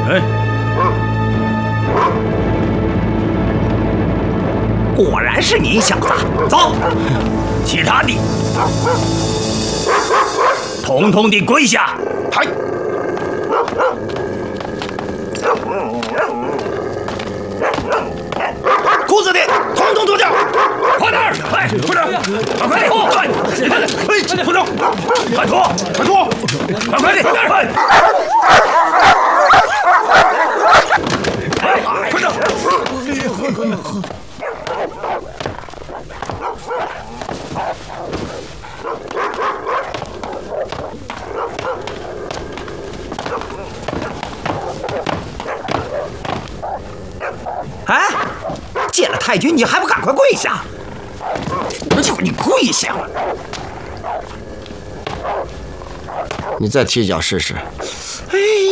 哎， 果然是你小子！走，其他的统统的跪下！ 嗨！ 裤子的统统脱掉！快点儿，快，快点儿，快快脱！快，脱掉！快脱，快脱！快快的，快！哎，快点！哎，见了太君你还不赶快跪下！叫你跪下！ 你再踢一脚试试。 哎